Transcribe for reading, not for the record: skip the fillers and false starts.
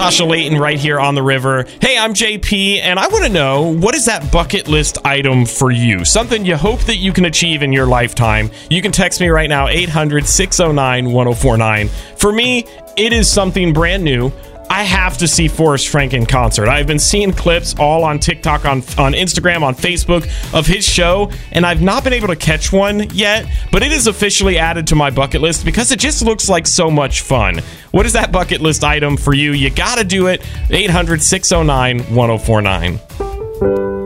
Tasha Layton right here on the river. Hey, I'm JP, and I want to know, what is that bucket list item for you? Something you hope that you can achieve in your lifetime. You can text me right now, 800-609-1049. For me, it is something brand new. I have to see Forrest Frank in concert. I've been seeing clips all on TikTok, on Instagram, on Facebook of his show, and I've not been able to catch one yet, but it is officially added to my bucket list because it just looks like so much fun. What is that bucket list item for you? You gotta do it. 800-609-1049.